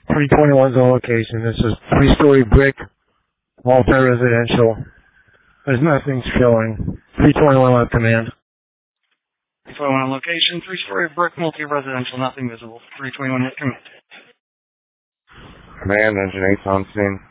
321's on location. This is 3-story brick, multi-residential. There's nothing showing. 321 on command. 321 on location, 3-story brick, multi-residential, nothing visible. 321 hit command. Command, engine 8's on scene.